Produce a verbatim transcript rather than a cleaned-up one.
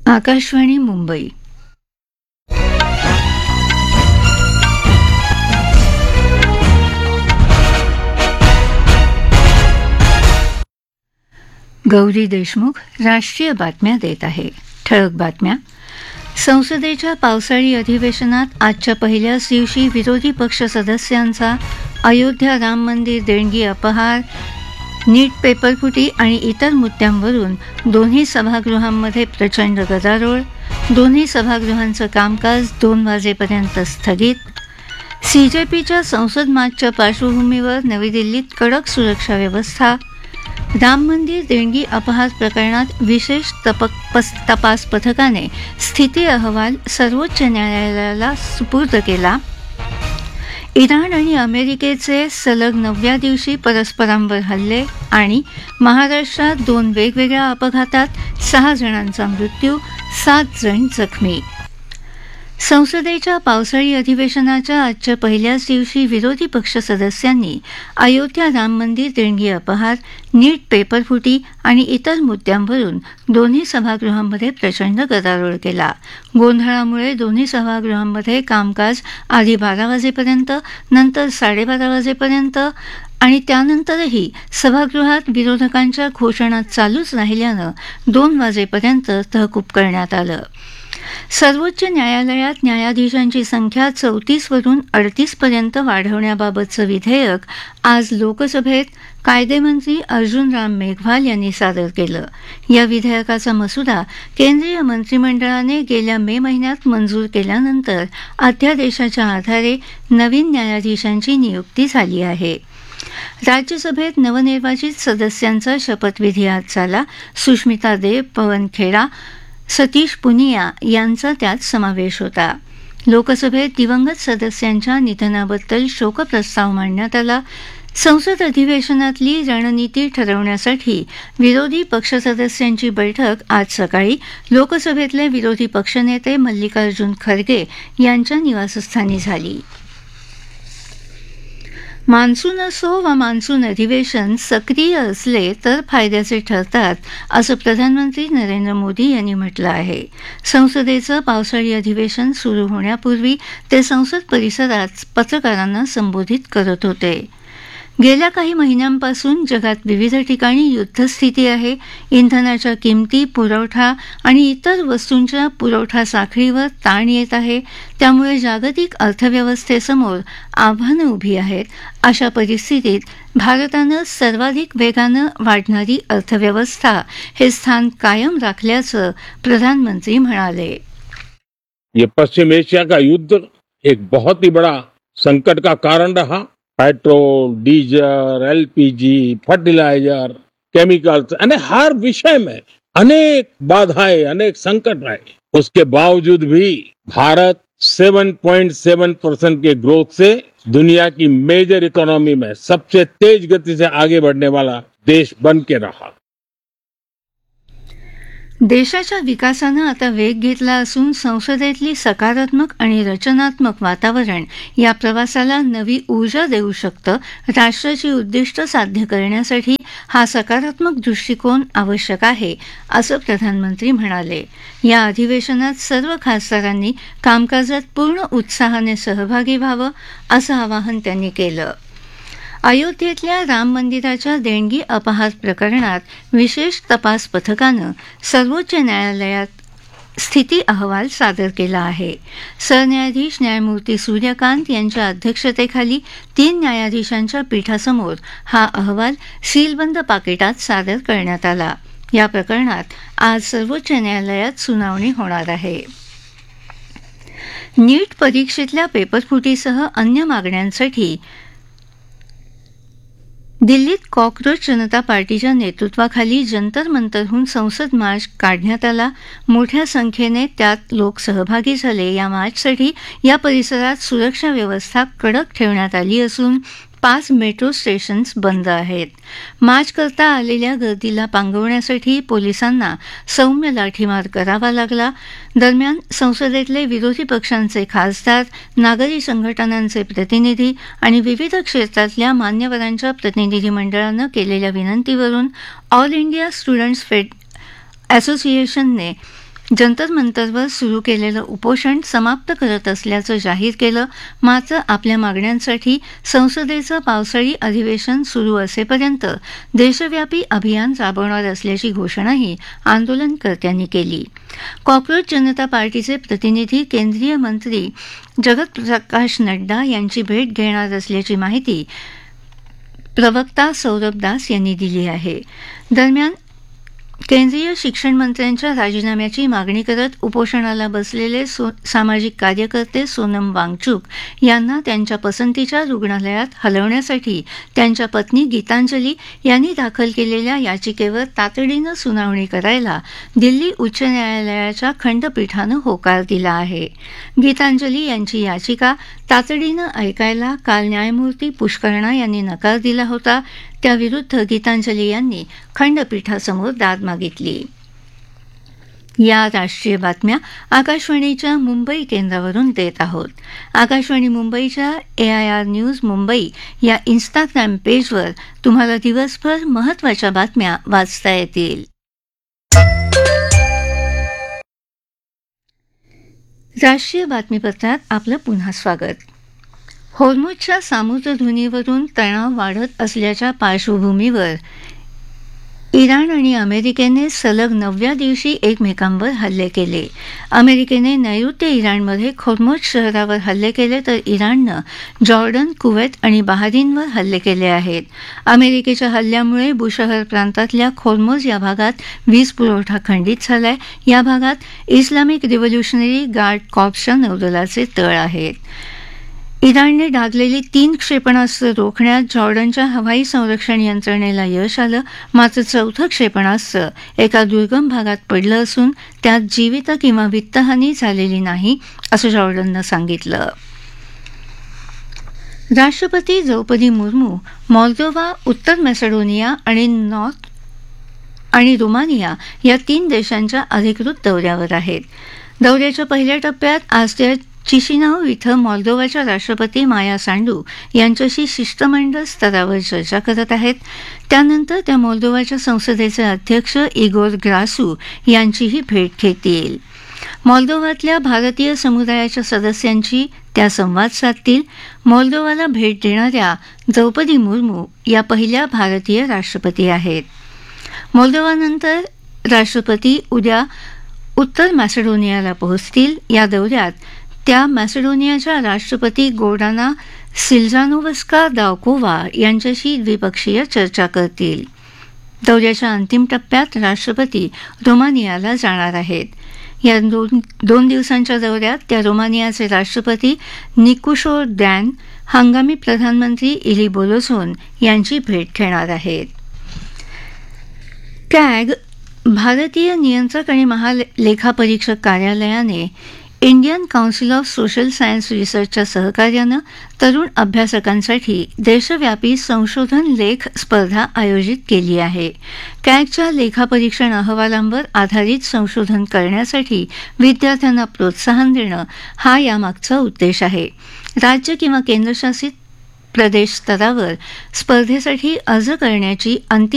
आकाशवाणी मुंबई. गौरी देशमुख राष्ट्रीय बातम्या देत आहे. ठळक बातम्या. संसदेच्या पावसाळी अधिवेशनात आजच्या पहिल्याच दिवशी विरोधी पक्ष सदस्यांचा अयोध्या राम मंदिर देणगी अपहार, नीट पेपरफुटी आणि इतर मुद्द्यांवरून दोन्ही सभागृहांमध्ये प्रचंड गदारोळ. दोन्ही सभागृहांचं कामकाज दोन वाजेपर्यंत स्थगित. सीजेपीच्या संसद मार्चच्या पार्श्वभूमीवर नवी दिल्लीत कडक सुरक्षा व्यवस्था. राम मंदिर देणगी अपहार प्रकरणात विशेष तपास पथकाने स्थिती अहवाल सर्वोच्च न्यायालयाला सुपूर्द केला. इराण आणि अमेरिकेचे सलग नवव्या दिवशी परस्परांवर हल्ले आणि महाराष्ट्रात दोन वेगवेगळ्या अपघातात सहा जणांचा मृत्यू, सात जण जखमी. संसदेच्या पावसाळी अधिवेशनाच्या आजच्या पहिल्याच दिवशी विरोधी पक्ष सदस्यांनी अयोध्या राम मंदिर देणगी अपहार, नीट पेपरफुटी आणि इतर मुद्द्यांवरून दोन्ही सभागृहांमध्ये प्रचंड गदारोळ केला. गोंधळामुळे दोन्ही सभागृहांमध्ये कामकाज आधी बारा वाजेपर्यंत, नंतर साडेबारा वाजेपर्यंत आणि त्यानंतरही सभागृहात विरोधकांच्या घोषणा चालूच राहिल्यानं दोन वाजेपर्यंत तहकूब करण्यात आलं. सर्वोच्च न्यायालयात न्यायाधीशांची संख्या चौतीस वरून अडतीस पर्यंत वाढवण्याबाबतचं विधेयक आज लोकसभेत कायदेमंत्री अर्जुन राम मेघवाल यांनी सादर केलं. या विधेयकाचा मसुदा केंद्रीय मंत्रिमंडळाने गेल्या मे महिन्यात मंजूर केल्यानंतर अध्यादेशाच्या आधारे नवीन न्यायाधीशांची नियुक्ती झाली आहे. राज्यसभेत नवनिर्वाचित सदस्यांचा शपथविधी आज झाला. सुष्मिता देव, पवन खेडा, सतीश पुनिया यांचा त्यात समावेश होता. लोकसभेत दिवंगत सदस्यांच्या निधनाबद्दल शोकप्रस्ताव मांडण्यात आला. संसद अधिवेशनातली रणनीती ठरवण्यासाठी विरोधी पक्ष सदस्यांची बैठक आज सकाळी लोकसभेतले विरोधी पक्षनेते मल्लिकार्जुन खरगे यांच्या निवासस्थानी झाली. मान्सून असो वा मान्सून अधिवेशन सक्रिय असले तर फायद्याचे ठरतात, असं प्रधानमंत्री नरेंद्र मोदी यांनी म्हटलं आहे. संसदेचं पावसाळी अधिवेशन सुरू होण्यापूर्वी ते संसद परिसरात पत्रकारांना संबोधित करत होते. गेल्या काही महिन्यांपासून जगात विविध ठिकाणी युद्धस्थिती आहे. इंधनाच्या किमती, पुरवठा आणि इतर वस्तूंच्या पुरवठा साखळीवर ताण येत आहे. त्यामुळे जागतिक अर्थव्यवस्थेसमोर आव्हानं उभी आहेत. अशा परिस्थितीत भारतानं सर्वाधिक वेगानं वाढणारी अर्थव्यवस्था हे स्थान कायम राखल्याचं प्रधानमंत्री म्हणाले. ये पश्चिम एशिया का युद्ध एक बहुत ही बड़ा संकट का कारण रहा. Petrol, diesel, LPG, fertiliser, chemicals यानी हर विषय में अनेक बाधाएं, अनेक संकट आए. उसके बावजूद भी भारत सात पॉइंट सात परसेंट के ग्रोथ से दुनिया की मेजर इकोनॉमी में सबसे तेज गति से आगे बढ़ने वाला देश बन के रहा. देशाच्या विकासानं आता वेग घेतला असून संसदेतली सकारात्मक आणि रचनात्मक वातावरण या प्रवासाला नवी ऊर्जा देऊ शकतं. राष्ट्राची उद्दिष्ट साध्य करण्यासाठी हा सकारात्मक दृष्टिकोन आवश्यक आहे, असं प्रधानमंत्री म्हणाले. या अधिवेशनात सर्व खासदारांनी कामकाजात पूर्ण उत्साहाने सहभागी व्हावं, असं आवाहन त्यांनी केलं. अयोध्येतल्या राम मंदिराच्या देणगी अपहार प्रकरणात विशेष तपास पथकानं सर्वोच्च न्यायालयात स्थिती अहवाल सादर केला आहे. सरन्यायाधीश न्यायमूर्ती सूर्यकांत यांच्या अध्यक्षतेखाली तीन न्यायाधीशांच्या पीठासमोर हा अहवाल सीलबंद पाकिटात सादर करण्यात आला. या प्रकरणात आज सर्वोच्च न्यायालयात सुनावणी होणार आहे. नीट परीक्षेतल्या पेपरफुटीसह अन्य मागण्यांसाठी दिल्लीत कॉकरोच जनता पार्टीच्या नेतृत्वाखाली जंतर मंतरहून संसद मार्च काढण्यात आला. मोठ्या संख्येने त्यात लोक सहभागी झाले. या मार्चसाठी या परिसरात सुरक्षा व्यवस्था कडक ठेवण्यात आली असून पाच मेट्रो स्टेशन्स बंद आहेत. मार्चकरता आलेल्या गर्दीला पांगवण्यासाठी पोलिसांना सौम्य लाठीमार करावा लागला. दरम्यान संसदेतले विरोधी पक्षांचे खासदार, नागरी संघटनांचे प्रतिनिधी आणि विविध क्षेत्रातल्या मान्यवरांच्या प्रतिनिधी मंडळानं केलेल्या विनंतीवरून ऑल इंडिया स्टुडंट्स फेड असोसिएशनने जंतर मंतरवर सुरू केलेलं उपोषण समाप्त करत असल्याचं जाहीर केलं. मात्र आपल्या मागण्यांसाठी संसदेचं पावसाळी अधिवेशन सुरू असेपर्यंत देशव्यापी अभियान राबवणार असल्याची घोषणाही आंदोलनकर्त्यांनी केली. कॉक्रोच जनता पार्टीचे प्रतिनिधी केंद्रीय मंत्री जगत प्रकाश नड्डा यांची भेट घेणार असल्याची माहिती प्रवक्ता सौरभ दास यांनी दिली आहे. दरम्यान केंद्रीय शिक्षण मंत्र्यांच्या राजीनाम्याची मागणी करत उपोषणाला बसलेले सो सामाजिक कार्यकर्ते सोनम वांगचुक यांना त्यांच्या पसंतीच्या रुग्णालयात हलवण्यासाठी त्यांच्या पत्नी गीतांजली यांनी दाखल केलेल्या याचिकेवर तातडीनं सुनावणी करायला दिल्ली उच्च न्यायालयाच्या खंडपीठानं होकार दिला आहे. गीतांजली यांची याचिका तातडीनं ऐकायला काल न्यायमूर्ती पुष्करणा यांनी नकार दिला होता. त्याविरुद्ध गीतांजली यांनी खंडपीठासमोर दाद मागितली. या राष्ट्रीय बातम्या आकाशवाणीच्या मुंबई केंद्रावरून देत आहोत. आकाशवाणी मुंबईच्या ए आय आर न्यूज मुंबई या इन्स्टाग्राम पेजवर तुम्हाला दिवसभर महत्त्वाच्या बातम्या वाचता येतील. राष्ट्रीय बातमीपत्रात आपलं पुन्हा स्वागत. होर्मुझच्या सामुद्रधुनीवरून तणाव वाढत असल्याच्या पार्श्वभूमीवर इराण आणि अमेरिकेने सलग नवव्या दिवशी एकमेकांवर हल्ले केले. अमेरिकेने नैऋत्य इराणमध्ये होर्मुझ शहरावर हल्ले केले तर इराणनं जॉर्डन, कुवेत आणि बहारीनवर हल्ले केले आहेत. अमेरिकेच्या हल्ल्यामुळे बुशहर प्रांतातल्या होर्मुझ या भागात वीज पुरवठा खंडित झालाय. या भागात इस्लामिक रिव्होल्युशनरी गार्ड कॉर्प्सच्या नौदलाचे तळ आहेत. इराणने डागलेली तीन क्षेपणास्त्र रोखण्यात जॉर्डनच्या हवाई संरक्षण यंत्रणेला यश आलं. मात्र चौथं क्षेपणास्त्र एका दुर्गम भागात पडलं असून त्यात जीवित किंवा वित्तहानी झालेली नाही असं जॉर्डननं सांगितलं. राष्ट्रपती द्रौपदी मुर्मू मॉल्दोवा, उत्तर मॅसेडोनिया आणि नॉर्थ आणि रोमानिया या तीन देशांच्या अधिकृत दौऱ्यावर आहेत. दौऱ्याच्या पहिल्या टप्प्यात आज त्या चिशिनाव इथं मॉल्दोवाच्या राष्ट्रपती माया सांडू यांच्याशी शिष्टमंडळ स्तरावर चर्चा करत आहेत. त्यानंतर त्या मॉल्दोवाच्या संसदेचे अध्यक्ष इगोर ग्रासू यांचीही भेट घेतील. मॉल्दोवातल्या भारतीय समुदायाच्या सदस्यांची त्या संवाद साधतील. मॉल्दोवाला भेट देणाऱ्या द्रौपदी मुर्मू या पहिल्या भारतीय राष्ट्रपती आहेत. मॉल्दोवानंतर राष्ट्रपती उद्या उत्तर मॅसेडोनियाला पोहोचतील. या दौऱ्यात त्या मॅसेडोनियाच्या राष्ट्रपती गोर्डाना सिल्जानोव्स्का दावकोवा यांच्याशी द्विपक्षीय चर्चा करतील. दौऱ्याच्या अंतिम टप्प्यात राष्ट्रपती रोमानियाला जाणार आहेत. या दोन दोन दिवसांच्या दौऱ्यात त्या रोमानियाचे राष्ट्रपती निकुशो डॅन, हंगामी प्रधानमंत्री इली बोलोझोन यांची भेट घेणार आहेत. कॅग भारतीय नियंत्रक आणि महालेखापरीक्षक कार्यालयाने Indian council of social science रिसर्चच्या सहकार्यानं तरुण अभ्यासकांसाठी देशव्यापी संशोधन लेख स्पर्धा आयोजित केली आहे. कॅगच्या लेखापरीक्षण अहवालांवर आधारित संशोधन करण्यासाठी विद्यार्थ्यांना प्रोत्साहन देणं हा यामागचा उद्देश आहे. राज्य किंवा केंद्रशासित प्रदेश स्तरावर स्पर्धेसाठी अर्ज करण्याची अंतिम